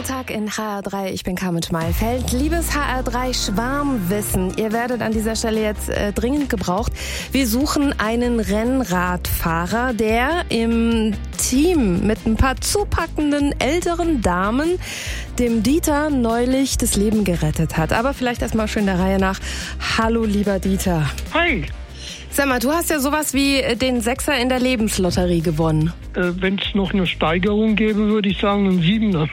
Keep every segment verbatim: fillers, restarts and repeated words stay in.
Nachmittag in H R drei. Ich bin Carmen Schmalfeld. Liebes H R drei Schwarmwissen, ihr werdet an dieser Stelle jetzt äh, dringend gebraucht. Wir suchen einen Rennradfahrer, der im Team mit ein paar zupackenden älteren Damen dem Dieter neulich das Leben gerettet hat. Aber vielleicht erstmal schön der Reihe nach. Hallo, lieber Dieter. Hi. Sag mal, du hast ja sowas wie den Sechser in der Lebenslotterie gewonnen. Äh, Wenn es noch eine Steigerung gäbe, würde ich sagen ein Siebener.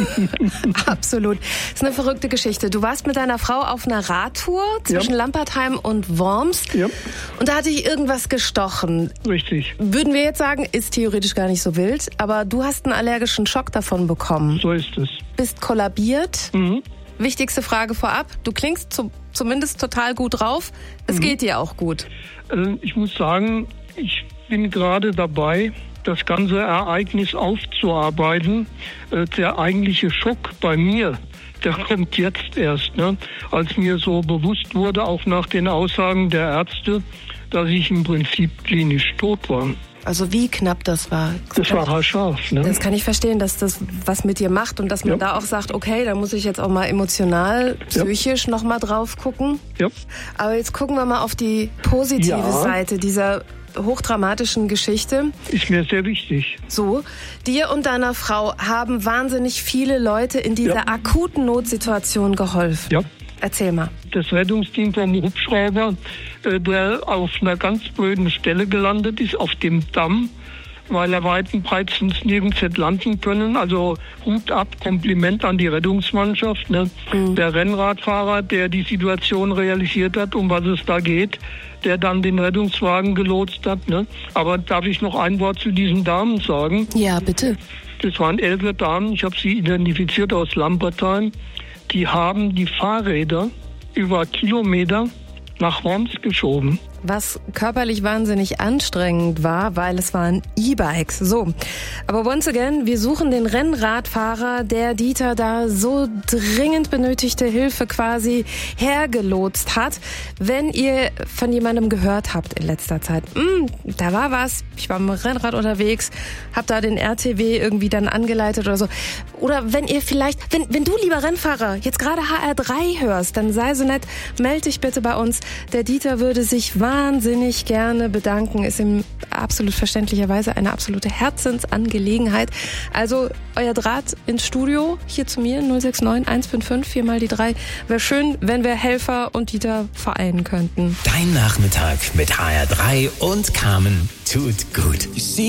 Absolut. Das ist eine verrückte Geschichte. Du warst mit deiner Frau auf einer Radtour zwischen Ja. Lampertheim und Worms. Ja, Und da hat dich irgendwas gestochen. richtig. Würden wir jetzt sagen, ist theoretisch gar nicht so wild, aber du hast einen allergischen Schock davon bekommen. So ist es. Bist kollabiert. Mhm. Wichtigste Frage vorab. Du klingst zu, zumindest total gut drauf. Es geht dir auch gut. Äh, Ich muss sagen, ich bin gerade dabei, das ganze Ereignis aufzuarbeiten. Äh, Der eigentliche Schock bei mir, der kommt jetzt erst, ne? Als mir so bewusst wurde, auch nach den Aussagen der Ärzte, dass ich im Prinzip klinisch tot war. Also wie knapp das war. Das war haarscharf, ne? Das kann ich verstehen, dass das was mit dir macht und dass man Ja. da auch sagt, okay, da muss ich jetzt auch mal emotional, psychisch noch mal drauf gucken. Ja. Aber jetzt gucken wir mal auf die positive Ja. Seite dieser hochdramatischen Geschichte. Ist mir sehr wichtig. So, dir und deiner Frau haben wahnsinnig viele Leute in dieser Ja. akuten Notsituation geholfen. Ja. Erzähl mal. Das Rettungsteam vom Hubschrauber, äh, der auf einer ganz blöden Stelle gelandet ist, auf dem Damm, weil er weit und breit sonst nirgends hätte landen können. Also Hut ab, Kompliment an die Rettungsmannschaft. Ne? Mhm. Der Rennradfahrer, der die Situation realisiert hat, um was es da geht, der dann den Rettungswagen gelotst hat. Ne? Aber darf ich noch ein Wort zu diesen Damen sagen? Ja, bitte. Das waren elf Damen, ich habe sie identifiziert aus Lampertheim. Die haben die Fahrräder über Kilometer nach Worms geschoben. Was körperlich wahnsinnig anstrengend war, weil es waren E-Bikes. So, aber once again, wir suchen den Rennradfahrer, der Dieter da so dringend benötigte Hilfe quasi hergelotst hat. Wenn ihr von jemandem gehört habt in letzter Zeit, hm, da war was, ich war mit dem Rennrad unterwegs, hab da den R T W irgendwie dann angeleitet oder so. Oder wenn ihr vielleicht, wenn, wenn du, lieber Rennfahrer, jetzt gerade H R drei hörst, dann sei so nett, melde dich bitte bei uns. Der Dieter würde sich wahnsinnig gerne bedanken, ist ihm absolut verständlicherweise eine absolute Herzensangelegenheit. Also euer Draht ins Studio, hier zu mir, null sechs neun eins fünf fünf, vier mal die drei. Wäre schön, wenn wir Helfer und Dieter vereinen könnten. Dein Nachmittag mit H R drei und Carmen tut gut.